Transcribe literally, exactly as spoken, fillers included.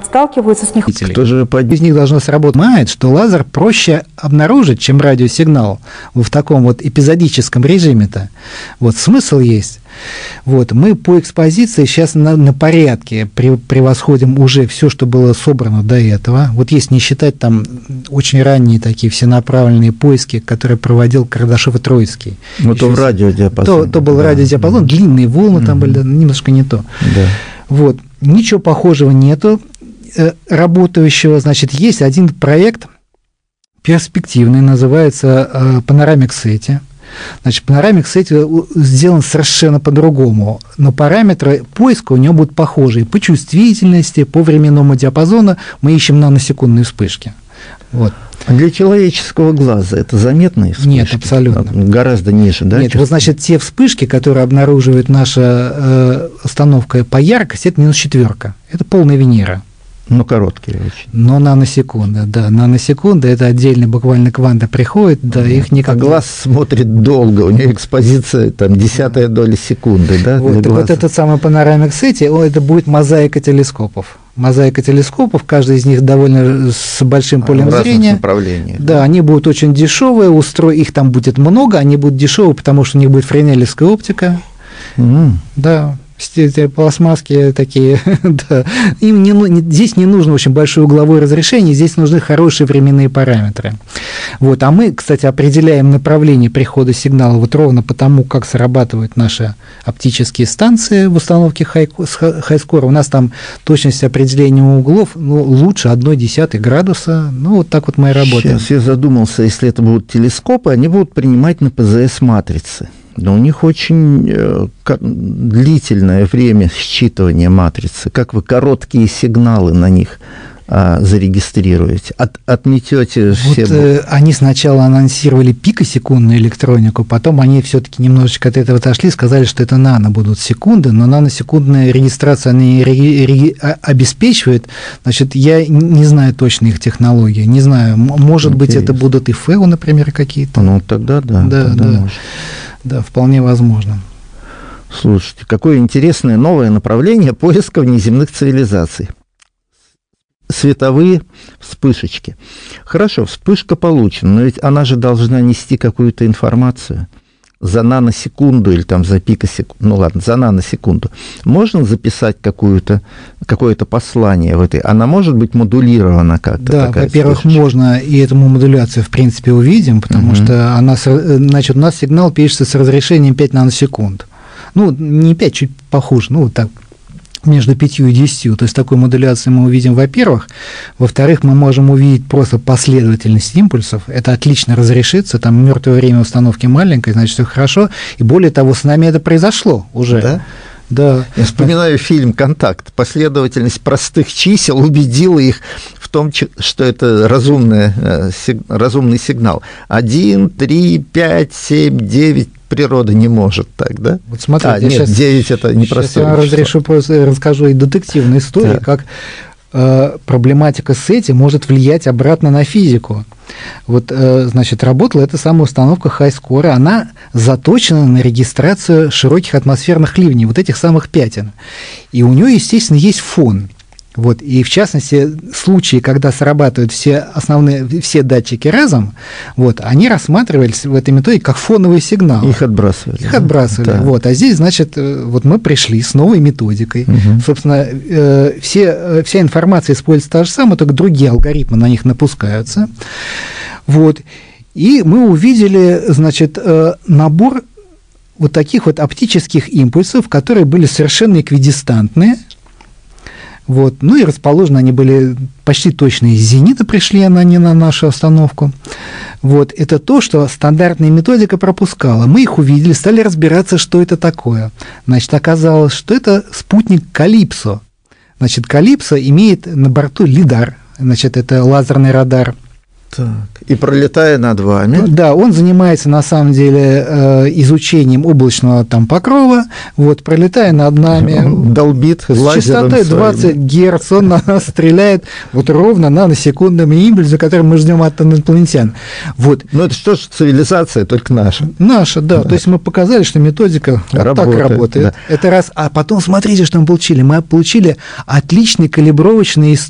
сталкиваются с них. Кто же из них должно сработать? Знает, что лазер проще обнаружить, чем радиосигнал в таком вот эпизодическом режиме-то. Вот смысл есть. Вот, мы по экспозиции сейчас на, на порядке превосходим уже все, что было собрано до этого. Вот если не считать там очень ранние такие всенаправленные поиски, которые проводил Кардашов и Троицкий. Ну, то в радиодиапазоне. То, то был да. радиодиапазон, да. Длинные волны mm-hmm. там были, немножко не то. Да. Вот, ничего похожего нету э, работающего. Значит, есть один проект перспективный, называется э, Panoramic сети. Значит, Panoramic сети сделан совершенно по-другому, но параметры поиска у него будут похожие. По чувствительности, по временному диапазону мы ищем наносекундные вспышки. Вот. А для человеческого глаза это заметные вспышки? Нет, абсолютно. Гораздо ниже, да? Нет, вот, значит, те вспышки, которые обнаруживает наша э, установка по яркости, это минус четверка. Это полная Венера. Ну, короткие очень. Но наносекунды, да. Наносекунды – это отдельно буквально кванты приходят, да, их никак... А глаз смотрит долго, у него экспозиция там десятая доля секунды, да? Вот, вот этот самый Panoramic сети, это будет мозаика телескопов. Мозаика телескопов, каждый из них довольно с большим полем в зрения. Направлениях. Да, да, они будут очень дешевые, устро... их там будет много, они будут дешевые, потому что у них будет френелевская оптика. Mm. Да. Пластмасски такие, да. Им не, не, здесь не нужно очень большое угловое разрешение, здесь нужны хорошие временные параметры. Вот. А мы, кстати, определяем направление прихода сигнала вот ровно по тому, как срабатывают наши оптические станции в установке Хайскора. У нас там точность определения углов ну, лучше одной десятой градуса. Ну, вот так вот мы и работаем. Сейчас я задумался, если это будут телескопы, они будут принимать на ПЗС-матрицы. Но у них очень э, длительное время считывания матрицы. Как вы короткие сигналы на них а, зарегистрируете? От, отметете все... Вот, э, они сначала анонсировали пикосекундную электронику, потом они все-таки немножечко от этого отошли, сказали, что это нано будут секунды, но наносекундная регистрация они реги, реги, обеспечивает. Значит, я не знаю точно их технологии, не знаю, может Интересно. быть, это будут и ФЭО, например, какие-то. Ну, тогда да. Да, тогда да. может. Да, вполне возможно. Слушайте, какое интересное новое направление поиска внеземных цивилизаций. Световые вспышечки. Хорошо, вспышка получена, но ведь она же должна нести какую-то информацию. За наносекунду или там за пикосекунду, ну ладно, за наносекунду. Можно записать какую-то, какое-то послание в этой? Она может быть модулирована как-то? Да, во-первых, можно, и эту модуляцию, в принципе, увидим, потому uh-huh. что она, значит, у нас сигнал пишется с разрешением пять наносекунд. Ну, не пять, чуть похуже, ну, вот так, между пятью и десятью. То есть такую модуляцию мы увидим, во-первых. Во-вторых, мы можем увидеть просто последовательность импульсов. Это отлично разрешится. Там мертвое время установки маленькое, значит, все хорошо. И более того, с нами это произошло уже. Да? Да. Я вспоминаю фильм «Контакт». Последовательность простых чисел убедила их в том, что это разумный, разумный сигнал. один, три, пять, семь, девять. Природа не может так, да? Вот смотрите, а, нет, сейчас, девять это непростое Сейчас я разрешу, просто расскажу и детективную историю, да. как э, проблематика сети может влиять обратно на физику. Вот, э, значит, работала эта самая установка Хайскора, она заточена на регистрацию широких атмосферных ливней, вот этих самых пятен. И у нее, естественно, есть фон. Вот, и в частности, случаи, когда срабатывают все основные, все датчики разом, вот, они рассматривались в этой методе как фоновые сигналы. Их отбрасывали. Их отбрасывали. Да. Вот, а здесь, значит, вот мы пришли с новой методикой. Угу. Собственно, э, все, вся информация используется та же самая, только другие алгоритмы на них напускаются. Вот, и мы увидели, значит, э, набор вот таких вот оптических импульсов, которые были совершенно эквидистантные. Вот. Ну и расположены они были почти точно из зенита, пришли они на нашу остановку. Вот. Это то, что стандартная методика пропускала. Мы их увидели, стали разбираться, что это такое. Значит, оказалось, что это спутник Калипсо. Значит, Калипсо имеет на борту лидар, значит, это лазерный радар. Так, и пролетая над вами. Да, он занимается на самом деле изучением облачного там покрова, вот, пролетая над нами. Он долбит с частотой двадцать герц, он на нас стреляет вот ровно наносекундным импульсом, который мы ждем от инопланетян. Вот. Ну, это что ж цивилизация, только наша. Наша, да. да. То есть мы показали, что методика вот так работает. Да. Это раз. А потом смотрите, что мы получили. Мы получили отличный калибровочный